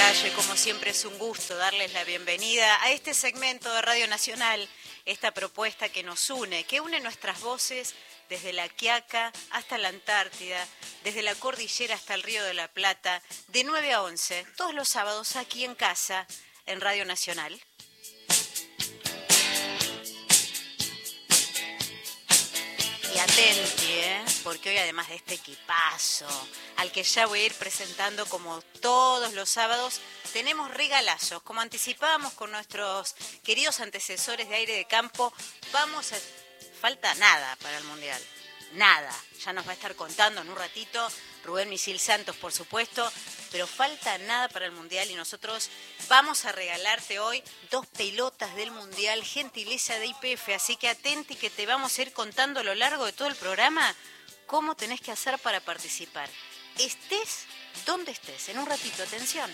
Caballo, y como siempre es un gusto darles la bienvenida a este segmento de Radio Nacional, esta propuesta que nos une, que une nuestras voces desde la Quiaca hasta la Antártida, desde la cordillera hasta el Río de la Plata, de 9 a 11, todos los sábados aquí en casa, en Radio Nacional. Y atenti, porque hoy además de este equipazo, al que ya voy a ir presentando como todos los sábados, tenemos regalazos. Como anticipábamos con nuestros queridos antecesores de Aire de Campo, falta nada para el Mundial. Nada. Ya nos va a estar contando en un ratito Rubén Misil Santos, por supuesto, pero falta nada para el Mundial y nosotros vamos a regalarte hoy 2 pelotas del Mundial, gentileza de YPF, así que atenti que te vamos a ir contando a lo largo de todo el programa cómo tenés que hacer para participar. Estés donde estés, en un ratito, atención.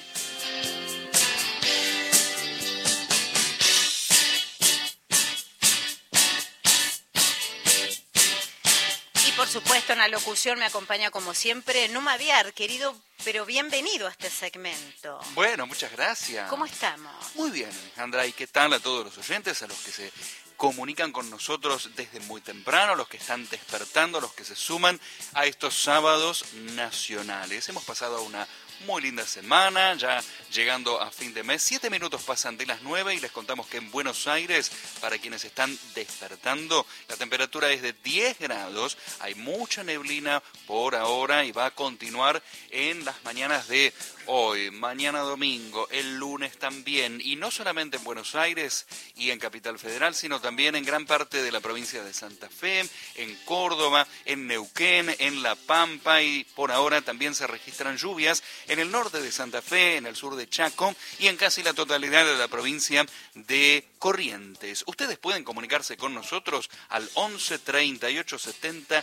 Por supuesto, en la locución me acompaña como siempre Numa Viar, querido, pero bienvenido a este segmento. Bueno, muchas gracias. ¿Cómo estamos? Muy bien, Andra, ¿y qué tal a todos los oyentes, a los que se comunican con nosotros desde muy temprano, los que están despertando, los que se suman a estos sábados nacionales? Hemos pasado una muy linda semana, ya llegando a fin de mes. 7 minutos pasan de las 9 y les contamos que en Buenos Aires, para quienes están despertando, la temperatura es de 10 grados. Hay mucha neblina por ahora y va a continuar en las mañanas de hoy, mañana domingo, el lunes también. Y no solamente en Buenos Aires y en Capital Federal, sino también en gran parte de la provincia de Santa Fe, en Córdoba, en Neuquén, en La Pampa, y por ahora también se registran lluvias en el norte de Santa Fe, en el sur de Chaco y en casi la totalidad de la provincia de Corrientes. Ustedes pueden comunicarse con nosotros al 11 38 70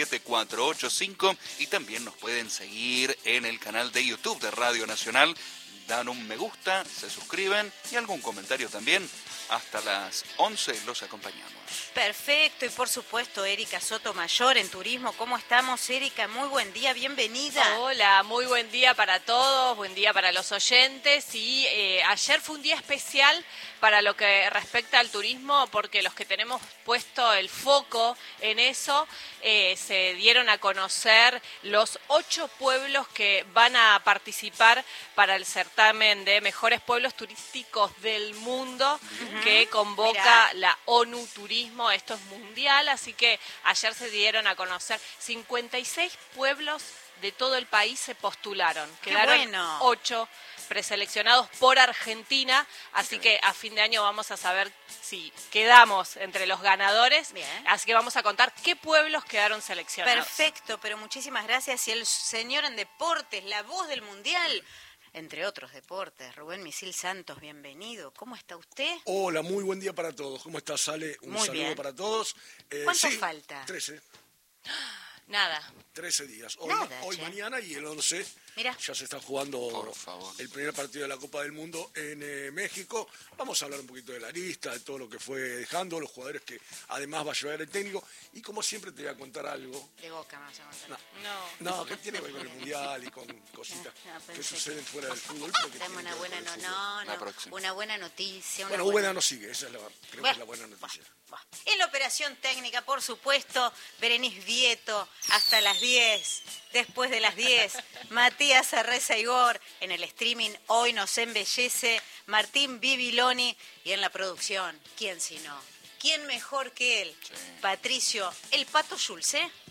7485 y también nos pueden seguir en el canal de YouTube de Radio Nacional. Dan un me gusta, se suscriben y algún comentario también. Hasta las 11 los acompañamos. Perfecto, y por supuesto Erika Sotomayor en Turismo. ¿Cómo estamos, Erika? Muy buen día, bienvenida. Hola, muy buen día para todos, buen día para los oyentes. Y ayer fue un día especial para lo que respecta al turismo, porque los que tenemos puesto el foco en eso, se dieron a conocer los 8 pueblos que van a participar para el certamen de mejores pueblos turísticos del mundo, que convoca la ONU Turismo. Esto es mundial, así que ayer se dieron a conocer 56 pueblos de todo el país se postularon. Quedaron 8 preseleccionados por Argentina, así que a fin de año vamos a saber si quedamos entre los ganadores. Bien. Así que vamos a contar qué pueblos quedaron seleccionados. Perfecto, pero muchísimas gracias. Y el señor en deportes, la voz del Mundial, entre otros deportes, Rubén Misil Santos, bienvenido. ¿Cómo está usted? Hola, muy buen día para todos. ¿Cómo estás, Ale? Un muy saludo bien. Para todos. ¿Cuánto falta? 13. Nada. 13 días. Hoy mañana y el 11. Mirá. Ya se está jugando el primer partido de la Copa del Mundo en México. Vamos a hablar un poquito de la lista, de todo lo que fue dejando, los jugadores que además va a llevar el técnico. Y como siempre te voy a contar algo. De Boca me vas a contar. No, que tiene que ver con el Mundial y con cositas que suceden fuera del fútbol. Tenemos una buena noticia. Bueno, buena no sigue, esa es que es la buena noticia. En la operación técnica, por supuesto, Berenice Vieto, hasta las 10, después de las 10, Matías Arreza Igor, en el streaming hoy nos embellece, Martín Bibiloni, y en la producción, ¿quién si no? ¿Quién mejor que él? Sí. Patricio, el Pato Schulze.